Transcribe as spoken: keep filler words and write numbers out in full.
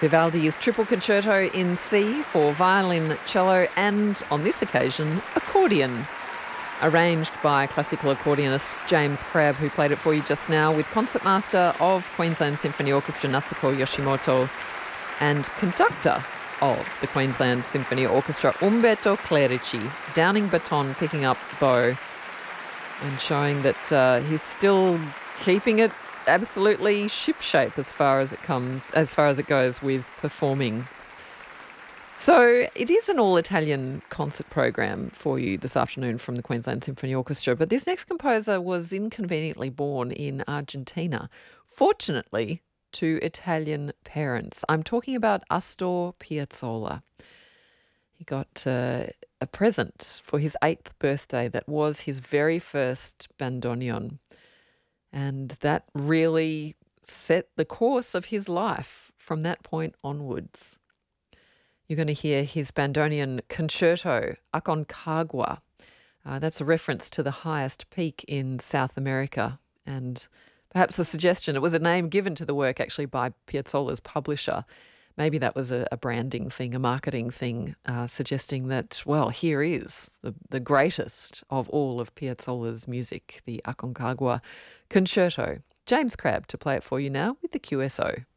Vivaldi's Triple Concerto in C for violin, cello and, on this occasion, accordion. Arranged by classical accordionist James Crabb, who played it for you just now, with concertmaster of Queensland Symphony Orchestra Natsuko Yoshimoto and conductor of the Queensland Symphony Orchestra Umberto Clerici, downing baton, picking up bow and showing that uh, he's still keeping it absolutely shipshape as far as it comes, as far as it goes with performing. So it is an all-Italian concert program for you this afternoon from the Queensland Symphony Orchestra, but this next composer was inconveniently born in Argentina, fortunately to Italian parents. I'm talking about Astor Piazzolla. He got uh, a present for his eighth birthday that was his very first bandoneon, and that really set the course of his life from that point onwards. You're going to hear his bandoneon concerto, Aconcagua. Uh, that's a reference to the highest peak in South America, and perhaps a suggestion. It was a name given to the work actually by Piazzolla's publisher. Maybe that was a, a branding thing, a marketing thing, uh, suggesting that, well, here is the, the greatest of all of Piazzolla's music, the Aconcagua Concerto. James Crabb to play it for you now with the Q S O.